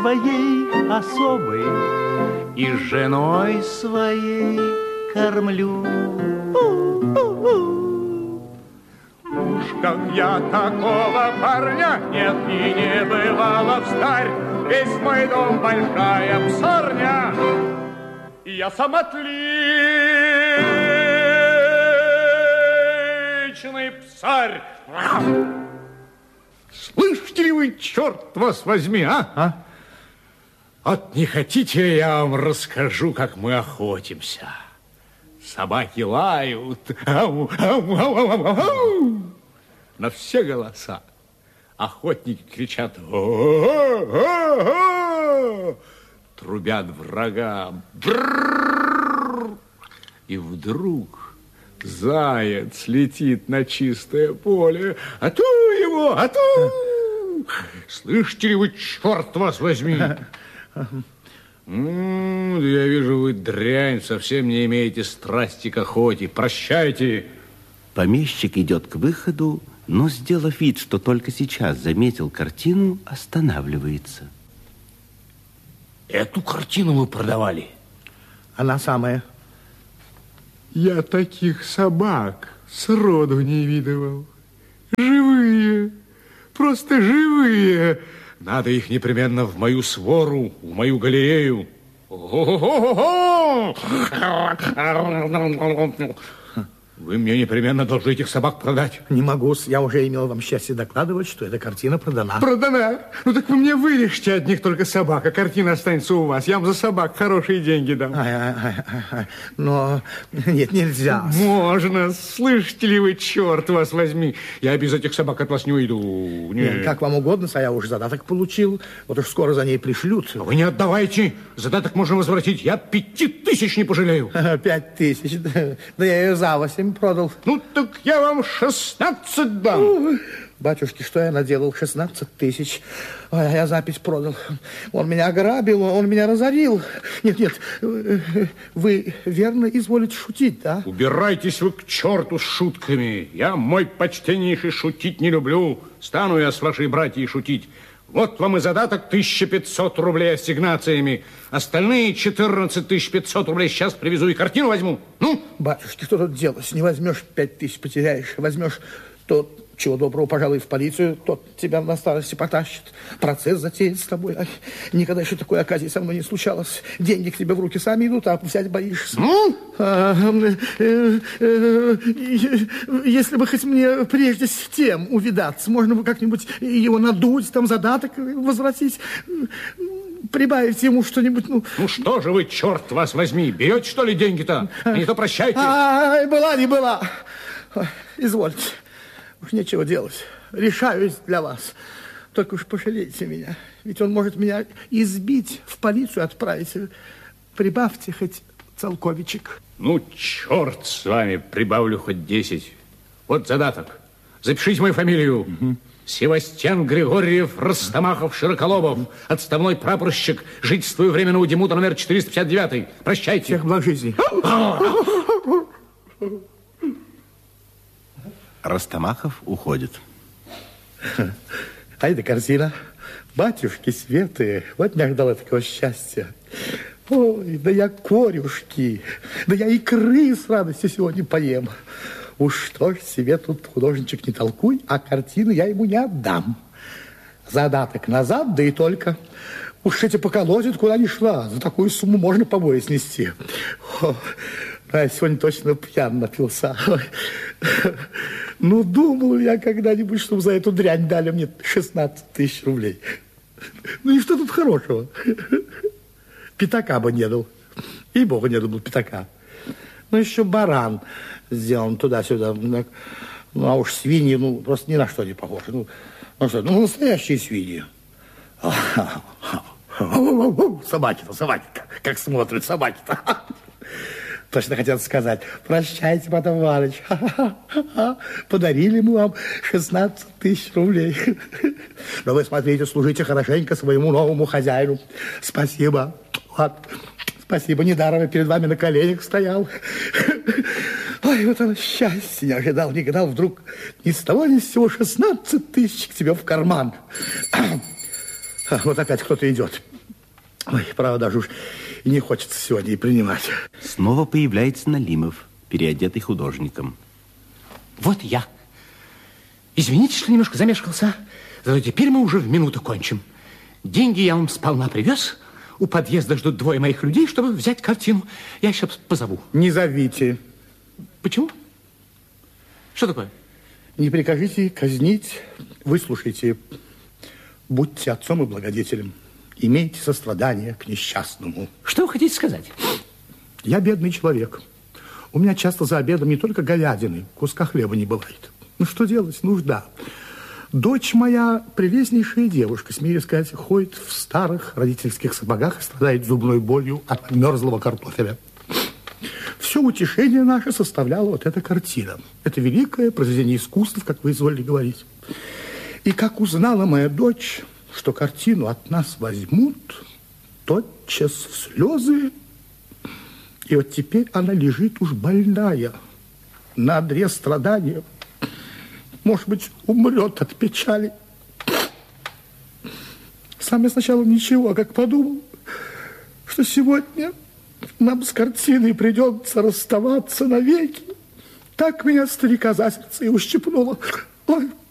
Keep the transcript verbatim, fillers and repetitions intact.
своей особой и женой своей кормлю. Уж как я такого парня нет и не бывало встарь, весь мой дом большая псарня, и я сам отличный псарь. Слышите ли вы, черт вас возьми, а? А? Вот не хотите, я вам расскажу, как мы охотимся. Собаки лают ау, ау, ау, ау, ау, на все голоса. Охотники кричат о-о-о-о, трубят врагам. И вдруг заяц летит на чистое поле. Ату его, ату! Слышите ли вы, черт вас возьми? Ну, я вижу, вы, дрянь, совсем не имеете страсти к охоте. Прощайте. Помещик идет к выходу, но, сделав вид, что только сейчас заметил картину, останавливается. Эту картину вы продавали? Она самая. Я таких собак сроду не видывал. Живые, просто живые. Надо их непременно в мою свору, в мою галерею. Вы мне непременно должны этих собак продать. Не могу, я уже имел вам счастье докладывать, что эта картина продана. Продана? Ну так вы мне вырежьте одних только собак, а картина останется у вас. Я вам за собак хорошие деньги дам. Ай, ай, ай, ай. Но нет, нельзя. Можно. Слышите ли вы, черт вас возьми. Я без этих собак от вас не уйду. Нет. Нет, как вам угодно, а я уже задаток получил. Вот уж скоро за ней пришлют. Вы не отдавайте. Задаток можно возвратить. Я пяти тысяч не пожалею. Пять тысяч? Да я ее за восемь продал. Ну, так я вам шестнадцать дам. Батюшки, что я наделал? шестнадцать тысяч. Ой, я запись продал. Он меня ограбил, он меня разорил. Нет, нет, вы верно изволите шутить, да? Убирайтесь вы к черту с шутками. Я, мой почтеннейший, шутить не люблю. Стану я с вашей братьей шутить. Вот вам и задаток тысяча пятьсот рублей ассигнациями. Остальные четырнадцать тысяч пятьсот рублей сейчас привезу и картину возьму. Ну? Батюшки, что тут делать? Не возьмешь, пять тысяч потеряешь. Возьмешь, то чего доброго, пожалуй, в полицию, тот тебя на старости потащит. Процесс затеет с тобой. Ай, никогда еще такой оказии со мной не случалось. Деньги к тебе в руки сами идут, а взять боишься. Ну? А, э, э, если бы хоть мне прежде с тем увидаться, можно бы как-нибудь его надуть, там задаток возвратить, прибавить ему что-нибудь. Ну, ну что же вы, черт вас возьми, берете, что ли, деньги-то? А не то прощайте. А, была, не была. Извольте. Уж нечего делать. Решаюсь для вас. Только уж пожалейте меня. Ведь он может меня избить, в полицию отправить. Прибавьте хоть целковичек. Ну, черт с вами, прибавлю хоть десять. Вот задаток. Запишите мою фамилию. Угу. Севастьян Григорьев Ростомахов Широколобов, отставной прапорщик, жительствую временно у Демута, номер четыреста пятьдесят девять. Прощайте. Всех благ жизни. Ростомахов уходит. Ай да картина. Батюшки светы, вот не ожидала такого счастья. Ой, да я корюшки, да я икры с радостью сегодня поем. Уж что ж себе тут, художничек, не толкуй, а картину я ему не отдам. Задаток назад, да и только. Уж эти поколотят, куда ни шла. За такую сумму можно побои снести. О, я сегодня точно пьян напился. Ну, думал я когда-нибудь, чтобы за эту дрянь дали мне шестнадцать тысяч рублей. Ну и что тут хорошего? Пятака бы не дал. И богу не дал бы пятака. Ну, еще баран сделан туда-сюда. Ну, а уж свиньи, ну, просто ни на что не похожи. Ну, ну что, ну, настоящие свиньи. Собаки-то, собаки-то, как смотрят собаки-то. Точно хотел сказать, прощайте, Потап Иваныч. Подарили мы вам шестнадцать тысяч рублей. Но вы смотрите, служите хорошенько своему новому хозяину. Спасибо. Вот. Спасибо, недаром я перед вами на коленях стоял. Ой, вот оно счастье, не ожидал, не гадал, вдруг ни с того ни с сего шестнадцать тысяч к тебе в карман. Вот опять кто-то идет. Ой, правда, даже уж и не хочется сегодня и принимать. Снова появляется Налимов, переодетый художником. Вот я. Извините, что немножко замешкался. Зато теперь мы уже в минуту кончим. Деньги я вам сполна привез. У подъезда ждут двое моих людей, чтобы взять картину. Я сейчас позову. Не зовите. Почему? Что такое? Не прикажите казнить. Выслушайте. Будьте отцом и благодетелем. Имейте сострадание к несчастному. Что вы хотите сказать? Я бедный человек. У меня часто за обедом не только говядины, куска хлеба не бывает. Ну, что делать? Нужда. Дочь моя прелестнейшая девушка, смею сказать, ходит в старых родительских сапогах и страдает зубной болью от мерзлого картофеля. Все утешение наше составляла вот эта картина. Это великое произведение искусства, как вы изволили говорить. И как узнала моя дочь, что картину от нас возьмут, тотчас в слезы. И вот теперь она лежит уж больная, на одре страдания. Может быть, умрет от печали. Сам я сначала ничего, а как подумал, что сегодня нам с картиной придется расставаться навеки. Так меня старика за сердце и ущипнуло. Ой,